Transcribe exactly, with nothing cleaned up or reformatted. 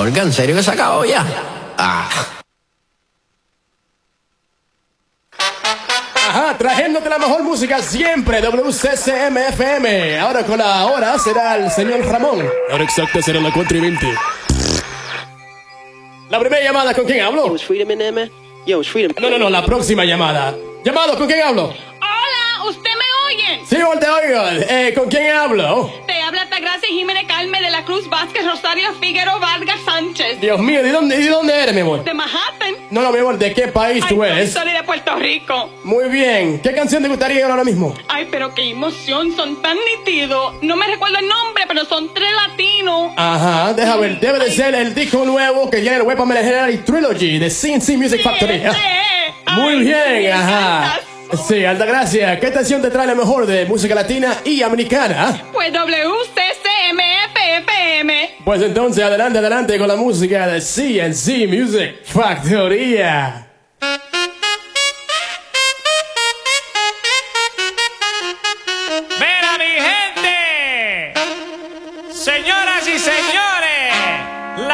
Olga, ¿en serio que se acabó ya? Ah. Ajá, trayéndote la mejor música siempre, W C C M F M. Ahora con la hora será el señor Ramón. La hora exacta será la cuatro y veinte. La primera llamada, ¿con quién hablo? Yo, is Freedom in there, man? Yo, is Freedom. No, no, no, la próxima llamada. Llamado, ¿con quién hablo? Hola, ¿usted me oye? Sí, te oigo. Eh, ¿con quién hablo? Te habla Altagracia Jiménez Calme de la Cruz Vázquez Rosario Figueroa Vargas Sánchez. Dios mío, ¿de dónde, ¿de dónde eres, mi amor? De Manhattan. No, no, mi amor, ¿de qué país Ay, tú eres? soy de Puerto Rico. Muy bien. ¿Qué canción te gustaría ahora mismo? Ay, pero qué emoción, son tan nítidos. No me recuerdo el nombre, pero son tres latinos. Ajá, déjame ver. Debe de ser el disco nuevo que tiene el Weapon Legendary Trilogy de C N C Music Factory. Sí, Muy ay, bien, me ajá. encantas. Sí, Altagracia, ¿qué canción te trae la mejor de música latina y americana? Pues W C C M F F M. Pues entonces, adelante, adelante con la música de C N C Music Factoría. ¡Mira, mi gente! Señoras y señores.